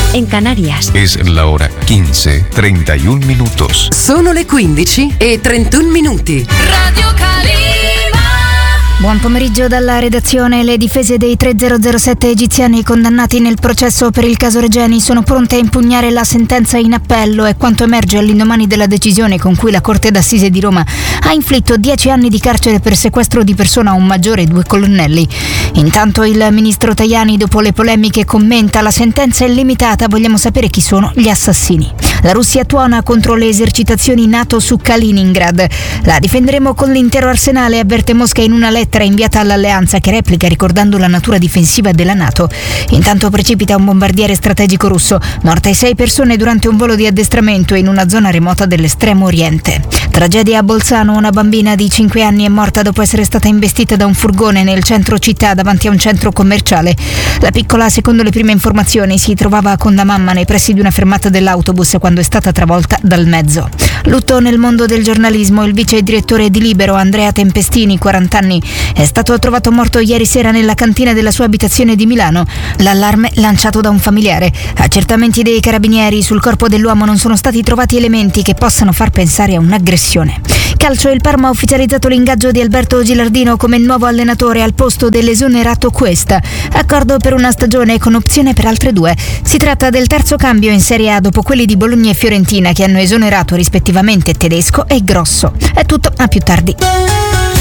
en Canarias. Es la hora 15:31 minutos. Sono le 15:31 minuti. Radio Calima. Buon pomeriggio dalla redazione. Le difese dei 3007 egiziani condannati nel processo per il caso Regeni sono pronte a impugnare la sentenza in appello, è quanto emerge all'indomani della decisione con cui la Corte d'Assise di Roma ha inflitto 10 anni di carcere per sequestro di persona a un maggiore e 2 colonnelli. Intanto il ministro Tajani, dopo le polemiche, commenta: la sentenza è limitata, vogliamo sapere chi sono gli assassini. La Russia tuona contro le esercitazioni NATO su Kaliningrad. La difenderemo con l'intero arsenale, avverte Mosca in una lettera inviata all'alleanza, che replica ricordando la natura difensiva della NATO. Intanto precipita un bombardiere strategico russo, morte 6 persone durante un volo di addestramento in una zona remota dell'estremo oriente. Tragedia a Bolzano, una bambina di 5 anni è morta dopo essere stata investita da un furgone nel centro città davanti a un centro commerciale. La piccola, secondo le prime informazioni, si trovava con la mamma nei pressi di una fermata dell'autobus quando è stata travolta dal mezzo. Lutto nel mondo del giornalismo. Il vice direttore di Libero, Andrea Tempestini, 40 anni, è stato trovato morto ieri sera nella cantina della sua abitazione di Milano. L'allarme lanciato da un familiare. Accertamenti dei carabinieri: sul corpo dell'uomo non sono stati trovati elementi che possano far pensare a un'aggressione. Calcio: il Parma ha ufficializzato l'ingaggio di Alberto Gilardino come nuovo allenatore al posto dell'esonerato Cuesta. Accordo per una stagione con opzione per altre 2. Si tratta del terzo cambio in Serie A dopo quelli di Bologna e Fiorentina, che hanno esonerato rispettivamente Tedesco e Grosso. È tutto, a più tardi.